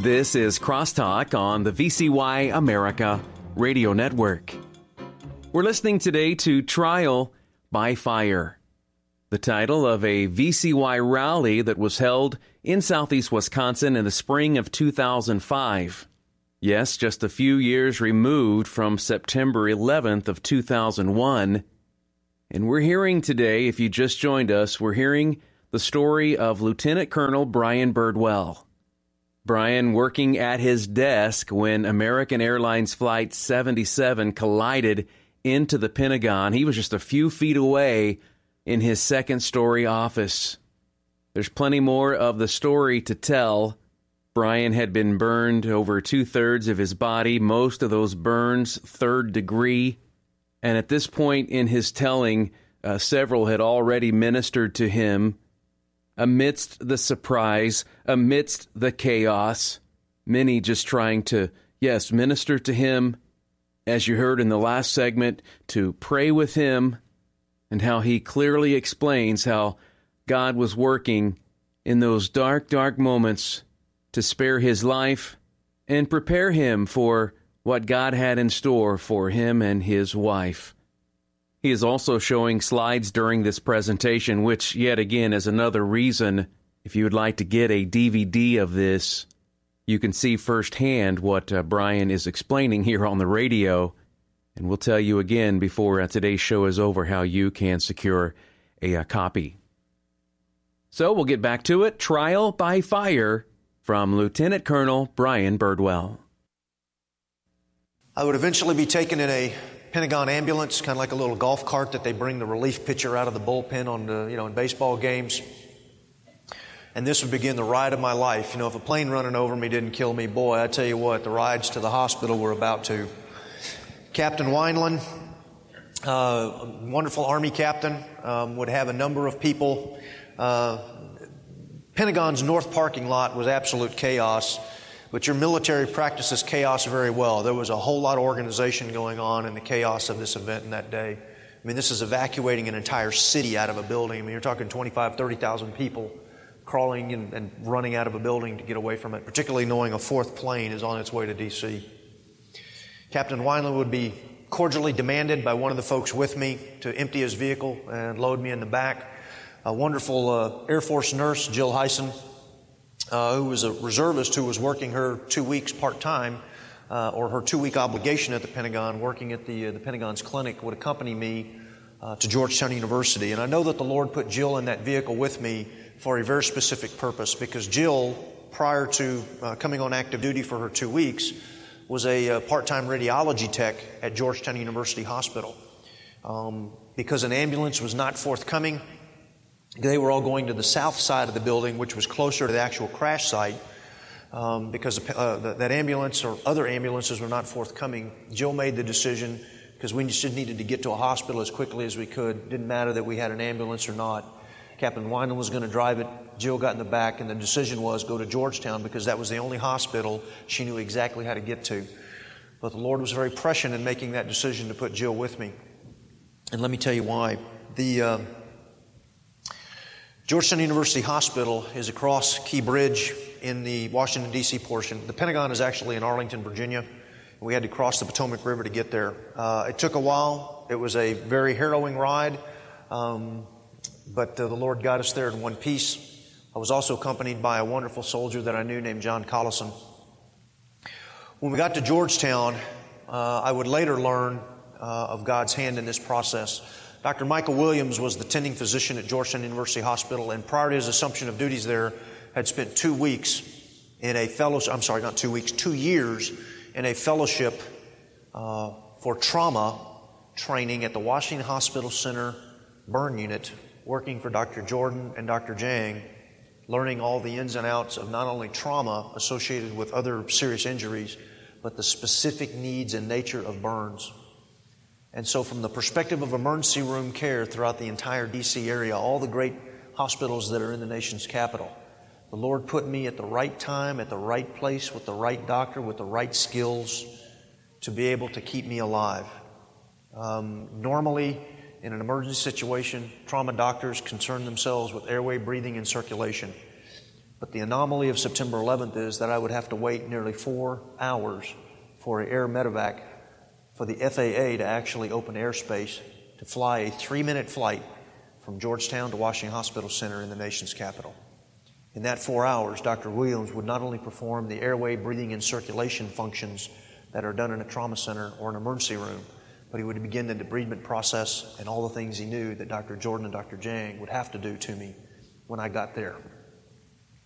This is Crosstalk on the VCY America Radio Network. We're listening today to Trial by Fire, the title of a VCY rally that was held in southeast Wisconsin in the spring of 2005. Yes, just a few years removed from September 11th of 2001. And we're hearing today, if you just joined us, we're hearing the story of Lieutenant Colonel Brian Birdwell. Brian working at his desk when American Airlines Flight 77 collided into the Pentagon. He was just a few feet away in his second-story office. There's plenty more of the story to tell. Brian had been burned over 2/3 of his body, most of those burns third degree. And at this point in his telling, several had already ministered to him. Amidst the surprise, amidst the chaos, many just trying to, minister to him, as you heard in the last segment, to pray with him, and how he clearly explains how God was working in those dark, dark moments to spare his life and prepare him for what God had in store for him and his wife. He is also showing slides during this presentation, which yet again is another reason, if you would like to get a DVD of this, you can see firsthand what Brian is explaining here on the radio. And we'll tell you again before today's show is over how you can secure a copy. So we'll get back to it. Trial by Fire from Lieutenant Colonel Brian Birdwell. I would eventually be taken in a Pentagon ambulance, kind of like a little golf cart that they bring the relief pitcher out of the bullpen on the, in baseball games. And this would begin the ride of my life. If a plane running over me didn't kill me, boy, I tell you what, the rides to the hospital were about to. Captain Wineland, wonderful Army captain, would have a number of people. Pentagon's north parking lot was absolute chaos. But your military practices chaos very well. There was a whole lot of organization going on in the chaos of this event in that day. This is evacuating an entire city out of a building. You're talking 25,000, 30,000 people crawling and running out of a building to get away from it, particularly knowing a fourth plane is on its way to D.C. Captain Wineland would be cordially demanded by one of the folks with me to empty his vehicle and load me in the back. A wonderful Air Force nurse, Jill Hyson, who was a reservist who was working her 2 weeks part-time, or her 2-week obligation at the Pentagon, working at the Pentagon's clinic, would accompany me to Georgetown University. And I know that the Lord put Jill in that vehicle with me for a very specific purpose, because Jill, prior to coming on active duty for her 2 weeks, was a part-time radiology tech at Georgetown University Hospital. Because an ambulance was not forthcoming, they were all going to the south side of the building, which was closer to the actual crash site, because that ambulance or other ambulances were not forthcoming. Jill made the decision, because we just needed to get to a hospital as quickly as we could. Didn't matter that we had an ambulance or not. Captain Wineland was going to drive it. Jill got in the back, and the decision was go to Georgetown, because that was the only hospital she knew exactly how to get to. But the Lord was very prescient in making that decision to put Jill with me. And let me tell you why. The Georgetown University Hospital is across Key Bridge in the Washington, D.C. portion. The Pentagon is actually in Arlington, Virginia. We had to cross the Potomac River to get there. It took a while. It was a very harrowing ride, but the Lord got us there in one piece. I was also accompanied by a wonderful soldier that I knew named John Collison. When we got to Georgetown, I would later learn of God's hand in this process. Dr. Michael Williams was the tending physician at Georgetown University Hospital, and prior to his assumption of duties there, had spent 2 weeks in a fellowship, 2 years in a fellowship for trauma training at the Washington Hospital Center burn unit, working for Dr. Jordan and Dr. Jang, learning all the ins and outs of not only trauma associated with other serious injuries, but the specific needs and nature of burns. And so from the perspective of emergency room care throughout the entire D.C. area, all the great hospitals that are in the nation's capital, the Lord put me at the right time, at the right place, with the right doctor, with the right skills to be able to keep me alive. Normally, in an emergency situation, trauma doctors concern themselves with airway, breathing, and circulation. But the anomaly of September 11th is that I would have to wait nearly 4 hours for an air medevac for the FAA to actually open airspace to fly a 3-minute flight from Georgetown to Washington Hospital Center in the nation's capital. In that 4 hours, Dr. Williams would not only perform the airway, breathing, and circulation functions that are done in a trauma center or an emergency room, but he would begin the debridement process and all the things he knew that Dr. Jordan and Dr. Jang would have to do to me when I got there.